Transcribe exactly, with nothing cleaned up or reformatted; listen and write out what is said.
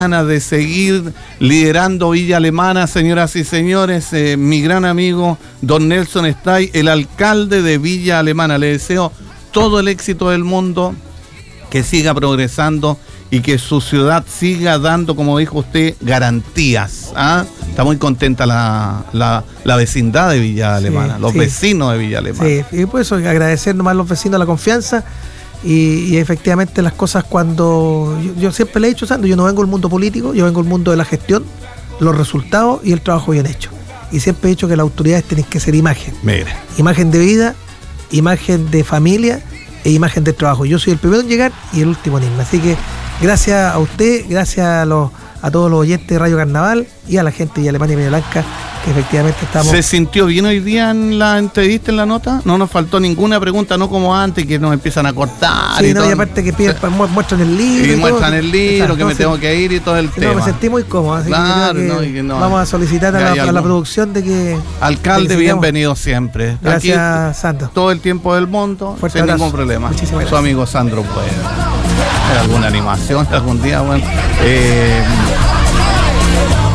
de seguir liderando Villa Alemana, señoras y señores. Eh, mi gran amigo don Nelson Stay, el alcalde de Villa Alemana. Le deseo todo el éxito del mundo, que siga progresando y que su ciudad siga dando, como dijo usted, garantías. ¿Ah? Está muy contenta la, la, la vecindad de Villa Alemana, sí, los sí. vecinos de Villa Alemana. Sí, y por eso agradecer nomás a los vecinos la confianza. Y, y efectivamente las cosas cuando yo, yo siempre le he dicho, Sandro, yo no vengo del mundo político, yo vengo del mundo de la gestión, los resultados y el trabajo bien hecho. Y siempre he dicho que las autoridades tienen que ser imagen. Mira. Imagen de vida, imagen de familia e imagen de trabajo. Yo soy el primero en llegar y el último en irme. Así que gracias a usted, gracias a los a todos los oyentes de Radio Carnaval y a la gente de Alemania y Peña Blanca, que efectivamente estamos... ¿Se sintió bien hoy día en la entrevista, en la nota? No nos faltó ninguna pregunta, no como antes, que nos empiezan a cortar. Sí, y no, todo. y aparte que piden, sí. muestran el libro. Y, y muestran todo. el libro, Exacto, que me no, tengo sí. que ir y todo el no, tema. me sentí muy cómodo, así claro, que, no, y que no, vamos a solicitar a la, a la producción de que... Alcalde, de que bienvenido siempre. Gracias, aquí, Sandro. Todo el tiempo del mundo, Fuerte sin abrazo. ningún problema. Muchísimas Su gracias. amigo Sandro puede. Alguna animación algún día, bueno. Eh,